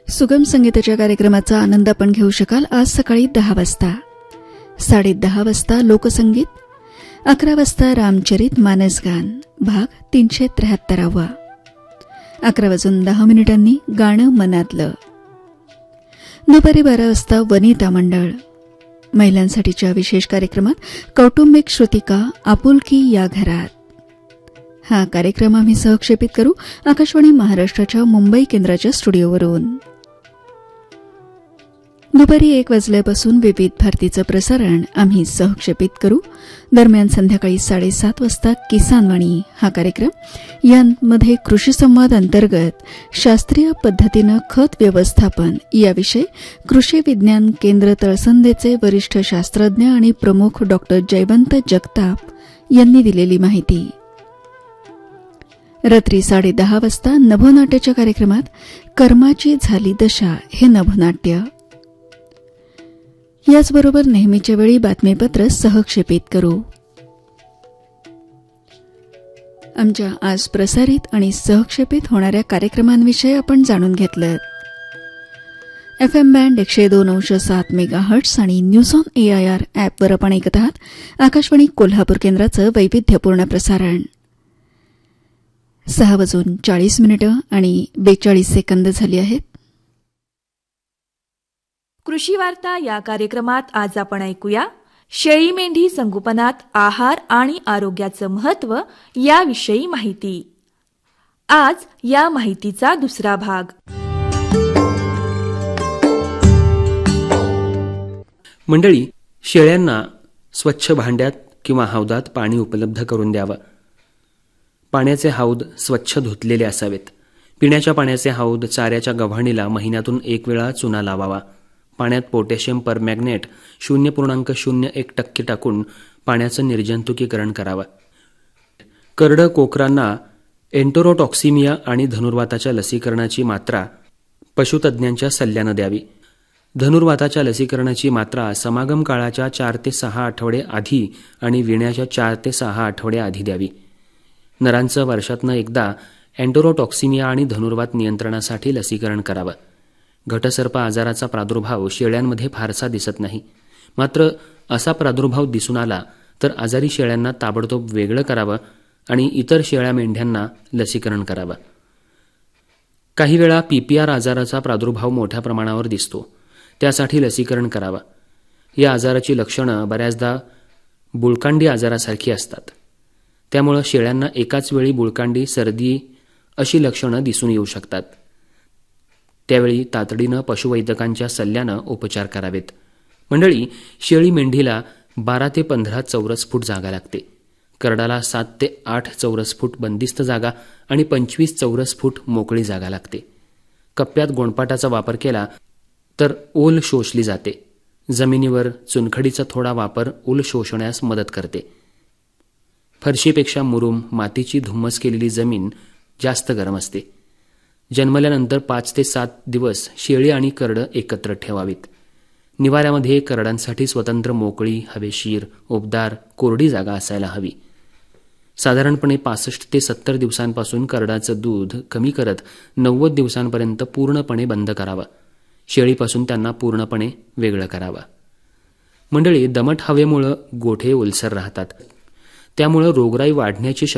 सुगम संगीताच्या कार्यक्रमाचा आनंद आपण घेऊ शकाल आज सकाळी 10 वाजता, 10:30 वाजता लोकसंगीत, 11 वाजता रामचरित मानसगान भाग 373, 11:10 गाणं मनातलं. दुपारी 12 वाजता वनिता मंडळ. महिलांसाठीच्या विशेष कार्यक्रमात कौटुंबिक श्रुतिका आपुलकी या घरात. हा कार्यक्रम आम्ही सहक्षेपित करू आकाशवाणी महाराष्ट्राच्या मुंबई केंद्राच्या स्टुडिओवरून. दुपारी 1 वाजल्यापासून विविध भारतीचं प्रसारण आम्ही सहक्षेपित करू. दरम्यान संध्याकाळी 7:30 वाजता किसानवाणी हा कार्यक्रम. यामध्ये कृषी संवाद अंतर्गत शास्त्रीय पद्धतीनं खत व्यवस्थापन याविषयी कृषी विज्ञान केंद्र तळसंदेचे वरिष्ठ शास्त्रज्ञ आणि प्रमुख डॉक्टर जयवंत जगताप यांनी दिलेली माहिती. रात्री 10:30 वाजता नभोनाट्याच्या कार्यक्रमात कर्माची झाली दशा हे नभोनाट्य. याचबरोबर नेहमीच्या वेळी बातमीपत्र सहक्षेपित करू. आमच्या आज प्रसारित आणि सहक्षेपित होणाऱ्या कार्यक्रमांविषयी आपण जाणून घेतलं. FM बँड 102.7 मेगाहर्ट्झ आणि न्यूज ऑन AIR ॲपवर आपण ऐकत आहात आकाशवाणी कोल्हापूर केंद्राचं वैविध्यपूर्ण प्रसारण. 6:40 आणि 42 सेकंद झाली आहेत. कृषी वार्ता या कार्यक्रमात आज आपण ऐकूया शेळी मेंढी संगोपनात आहार आणि आरोग्याचं महत्त्व याविषयी माहिती. आज या माहितीचा दुसरा भाग. मंडळी, शेळ्यांना स्वच्छ भांड्यात किंवा हौदात पाणी उपलब्ध करून द्यावं. पाण्याचे हौद स्वच्छ धुतलेले असावेत. पिण्याच्या पाण्याचे हौद चाऱ्याच्या गव्हाणीला महिन्यातून 1 वेळा चुना लावावा. पाण्यात पोटॅशियम परमॅग्नेट 0.01% टाकून पाण्याचं निर्जंतुकीकरण करावं. करडं कोकरांना एन्टेरोटॉक्सिमिया आणि धनुर्वाताच्या लसीकरणाची मात्रा पशुतज्ञांच्या सल्ल्यानं द्यावी. धनुर्वाताच्या लसीकरणाची मात्रा समागम काळाच्या 4 ते 6 आठवडे आधी आणि विण्याच्या 4 ते 6 आठवडे आधी द्यावी. नरांचं वर्षातनं एकदा एन्टेरोटॉक्सिमिया आणि धनुर्वात नियंत्रणासाठी लसीकरण करावं. घटसर्प आजाराचा प्रादुर्भाव शेळ्यांमध्ये फारसा दिसत नाही. मात्र असा प्रादुर्भाव दिसून आला तर आजारी शेळ्यांना ताबडतोब वेगळं करावं आणि इतर शेळ्या मेंढ्यांना लसीकरण करावं. काही वेळा PPR आजाराचा प्रादुर्भाव मोठ्या प्रमाणावर दिसतो. त्यासाठी लसीकरण करावं. या आजाराची लक्षणं बऱ्याचदा बुळकांडी आजारासारखी असतात. त्यामुळे शेळ्यांना एकाच वेळी बुळकांडी, सर्दी अशी लक्षणं दिसून येऊ शकतात. त्यावेळी तातडीनं पशुवैद्यकांच्या सल्ल्यानं उपचार करावेत. मंडळी, शेळी मेंढीला 12 ते 15 चौरस फूट जागा लागते. करडाला 7 ते 8 चौरस फूट बंदिस्त जागा आणि 25 चौरस फूट मोकळी जागा लागते. कप्प्यात गोणपाटाचा वापर केला तर ओल शोषली जाते. जमिनीवर चुनखडीचा थोडा वापर ओल शोषण्यास मदत करते. फरशीपेक्षा मुरूम, मातीची धुम्मस केलेली जमीन जास्त गरम असते. जन्मल्यानंतर 5 ते 7 दिवस शेळी आणि करडं एकत्र ठेवावीत. निवाऱ्यामध्ये करडांसाठी स्वतंत्र मोकळी, हवेशीर, उबदार, कोरडी जागा असायला हवी. साधारणपणे 65 ते 70 दिवसांपासून करडाचं दूध कमी करत 90 दिवसांपर्यंत पूर्णपणे बंद करावं. शेळीपासून त्यांना पूर्णपणे वेगळं करावं. मंडळी, दमट हवेमुळं गोठे ओलसर राहतात. त्यामुळं रोगराई वाढण्याची